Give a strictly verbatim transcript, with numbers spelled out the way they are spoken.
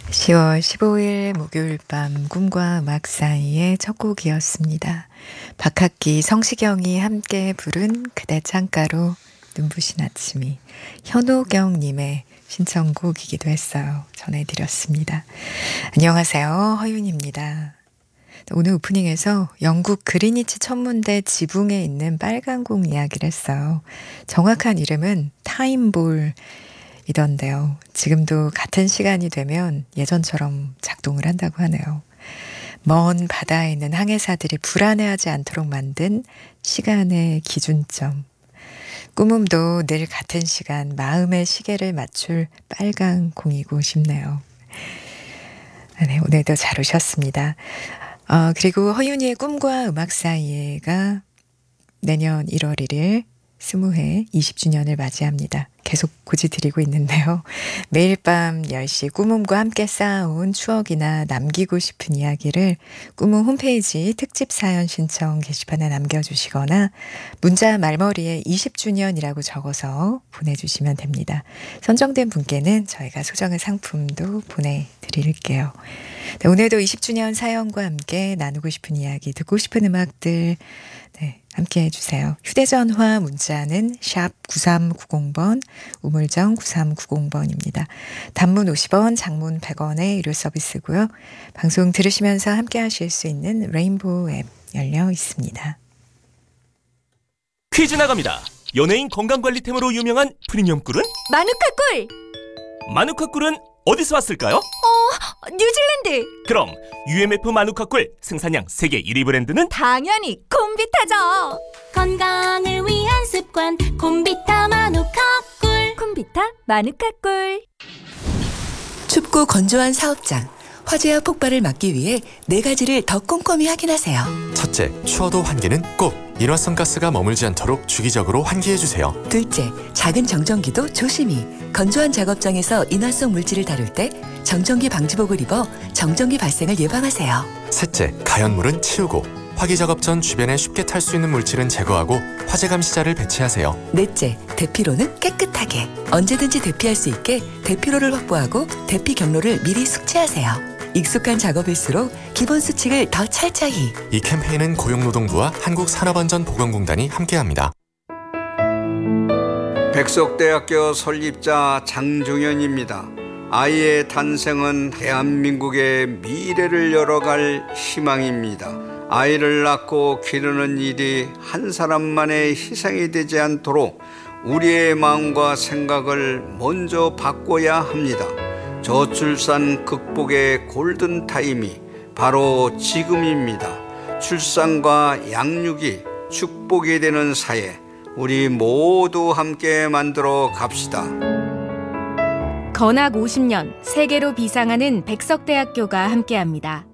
시월 십오일 목요일 밤 꿈과 음악 사이의 첫 곡이었습니다. 박학기, 성시경이 함께 부른 그대 창가로 눈부신 아침이 현호경님의 신청곡이기도 했어요. 전해드렸습니다. 안녕하세요. 허윤입니다. 오늘 오프닝에서 영국 그리니치 천문대 지붕에 있는 빨간 공 이야기를 했어요. 정확한 이름은 타임볼 이던데요. 지금도 같은 시간이 되면 예전처럼 작동을 한다고 하네요. 먼 바다에 있는 항해사들이 불안해하지 않도록 만든 시간의 기준점. 꿈음도 늘 같은 시간 마음의 시계를 맞출 빨간 공이고 싶네요. 네, 오늘도 잘 오셨습니다. 어, 그리고 허윤이의 꿈과 음악 사이에가 내년 일월 일일 스무 회 이십 주년을 맞이합니다. 계속 고지드리고 있는데요. 매일 밤 열 시 꿈음과 함께 쌓아온 추억이나 남기고 싶은 이야기를 꿈음 홈페이지 특집 사연 신청 게시판에 남겨주시거나 문자 말머리에 이십 주년이라고 적어서 보내주시면 됩니다. 선정된 분께는 저희가 소정의 상품도 보내드릴게요. 네, 오늘도 이십 주년 사연과 함께 나누고 싶은 이야기, 듣고 싶은 음악들 네, 함께 해주세요. 휴대전화 문자는 샵 구삼구공 번, 우물정 구삼구공 번입니다. 단문 오십 원, 장문 백 원의 유료 서비스고요. 방송 들으시면서 함께 하실 수 있는 레인보우 앱 열려 있습니다. 퀴즈 나갑니다. 연예인 건강관리템으로 유명한 프리미엄 꿀은? 마누카 꿀! 마누카 꿀은 어디서 왔을까요? 어, 뉴질랜드! 그럼 유엠에프 마누카 꿀 생산량 세계 일 위 브랜드는? 당연히 콤비타죠! 건강을 위한 습관 콤비타 마누카 꿀. 콤비타 마누카 꿀. 춥고 건조한 사업장, 화재와 폭발을 막기 위해 네 가지를 더 꼼꼼히 확인하세요. 첫째, 추워도 환기는 꼭 일회성 가스가 머물지 않도록 주기적으로 환기해주세요. 둘째, 작은 정전기도 조심히. 건조한 작업장에서 인화성 물질을 다룰 때 정전기 방지복을 입어 정전기 발생을 예방하세요. 셋째, 가연물은 치우고 화기 작업 전 주변에 쉽게 탈 수 있는 물질은 제거하고 화재 감시자를 배치하세요. 넷째, 대피로는 깨끗하게. 언제든지 대피할 수 있게 대피로를 확보하고 대피 경로를 미리 숙지하세요. 익숙한 작업일수록 기본 수칙을 더 철저히. 이 캠페인은 고용노동부와 한국산업안전보건공단이 함께합니다. 백석대학교 설립자 장종현입니다. 아이의 탄생은 대한민국의 미래를 열어갈 희망입니다. 아이를 낳고 기르는 일이 한 사람만의 희생이 되지 않도록 우리의 마음과 생각을 먼저 바꿔야 합니다. 저출산 극복의 골든타임이 바로 지금입니다. 출산과 양육이 축복이 되는 사회, 우리 모두 함께 만들어 갑시다. 건학 오십 년 세계로 비상하는 백석대학교가 함께합니다.